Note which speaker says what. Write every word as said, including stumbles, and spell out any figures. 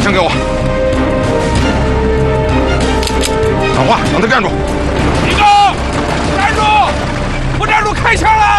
Speaker 1: 枪给我。讲话，让他站住。
Speaker 2: 一哥，站住！不站住开枪了！